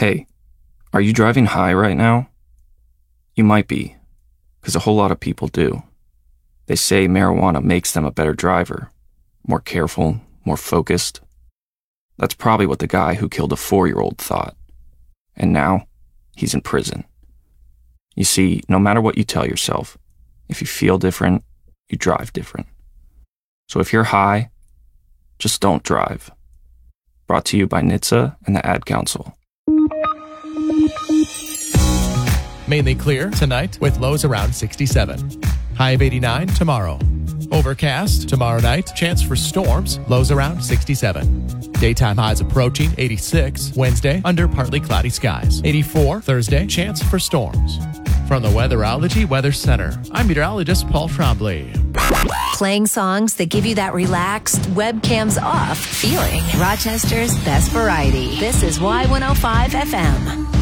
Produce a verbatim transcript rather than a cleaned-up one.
Hey, are you driving high right now? You might be, because a whole lot of people do. They say marijuana makes them a better driver, more careful, more focused. That's probably what the guy who killed a four-year-old thought. And now, he's in prison. You see, no matter what you tell yourself, if you feel different, you drive different. So if you're high, just don't drive. Brought to you by N H T S A and the Ad Council. Mainly clear tonight with lows around sixty-seven. High of eighty-nine tomorrow. Overcast tomorrow night. Chance for storms. Lows around sixty-seven. Daytime highs approaching eighty-six. Wednesday under partly cloudy skies. eighty-four Thursday. Chance for storms. From the Weatherology Weather Center, I'm meteorologist Paul Trombley. Playing songs that give you that relaxed, webcams off feeling. Rochester's best variety. This is Y one oh five F M.